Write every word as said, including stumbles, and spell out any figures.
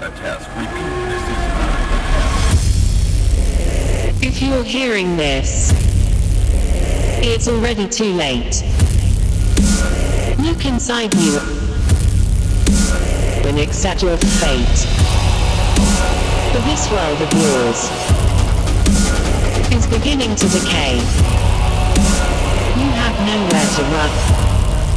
a test. Repeat, this is not a test. If you're hearing this, it's already too late. Look inside you and accept your fate. For this world of yours is beginning to decay. You have nowhere to run.